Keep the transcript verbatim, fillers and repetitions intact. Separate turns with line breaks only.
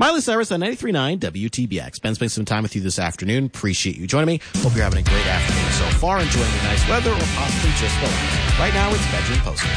Miley Cyrus on ninety-three point nine W T B X. Ben spending some time with you this afternoon. Appreciate you joining me. Hope you're having a great afternoon so far, enjoying the nice weather or possibly just relaxing. Right now, it's Bedroom Posters.